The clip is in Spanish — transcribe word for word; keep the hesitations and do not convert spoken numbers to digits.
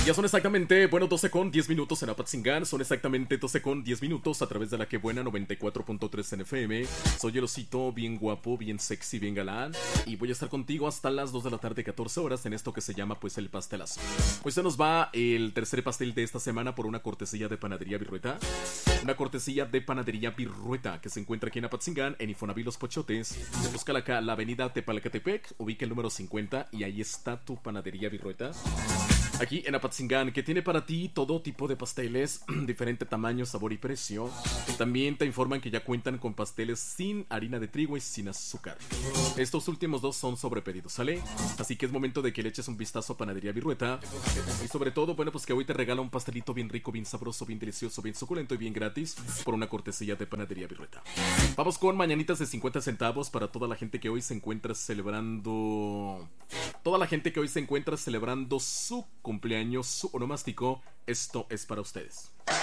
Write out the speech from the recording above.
Ya son exactamente, bueno, doce con diez minutos en Apatzingán. Son exactamente doce con diez minutos a través de la que buena noventa y cuatro punto tres en F M. Soy el osito, bien guapo, bien sexy, bien galán. Y voy a estar contigo hasta las dos de la tarde, catorce horas, en esto que se llama, pues, el pastelazo. Pues se nos va el tercer pastel de esta semana por una cortesía de Panadería Virrueta. Una cortesía de Panadería Virrueta, que se encuentra aquí en Apatzingán, en Infonavit Los Pochotes. Búscala acá, la avenida Tepalcatepec, ubica el número cincuenta y ahí está tu Panadería Virrueta. Aquí en Apatzingán, que tiene para ti todo tipo de pasteles, diferente tamaño, sabor y precio. También te informan que ya cuentan con pasteles sin harina de trigo y sin azúcar. Estos últimos dos son sobre pedido, ¿sale? Así que es momento de que le eches un vistazo a Panadería Virrueta. Y sobre todo, bueno, pues que hoy te regala un pastelito bien rico, bien sabroso, bien delicioso, bien suculento y bien gratis por una cortesía de Panadería Virrueta. Vamos con mañanitas de cincuenta centavos para toda la gente que hoy se encuentra celebrando... Toda la gente que hoy se encuentra celebrando su cumpleaños, su onomástico. Esto es para ustedes.